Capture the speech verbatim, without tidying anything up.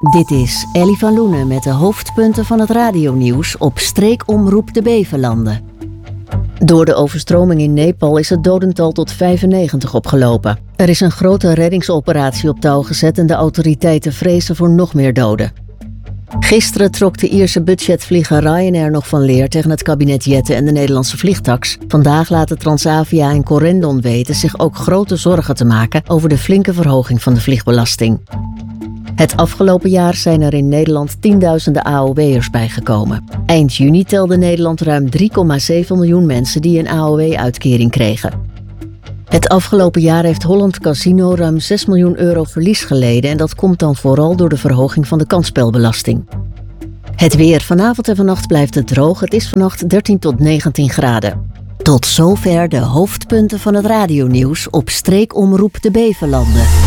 Dit is Ellie van Loenen met de hoofdpunten van het radionieuws op streekomroep de Bevelanden. Door de overstroming in Nepal is het dodental tot vijfennegentig opgelopen. Er is een grote reddingsoperatie op touw gezet en de autoriteiten vrezen voor nog meer doden. Gisteren trok de Ierse budgetvlieger Ryanair nog van leer tegen het kabinet Jette en de Nederlandse vliegtax. Vandaag laten Transavia en Corendon weten zich ook grote zorgen te maken over de flinke verhoging van de vliegbelasting. Het afgelopen jaar zijn er in Nederland tienduizenden A O W'ers bijgekomen. Eind juni telde Nederland ruim drie komma zeven miljoen mensen die een A O W-uitkering kregen. Het afgelopen jaar heeft Holland Casino ruim zes miljoen euro verlies geleden en dat komt dan vooral door de verhoging van de kansspelbelasting. Het weer. Vanavond en vannacht blijft het droog. Het is vannacht dertien tot negentien graden. Tot zover de hoofdpunten van het radionieuws op streekomroep de Bevelanden.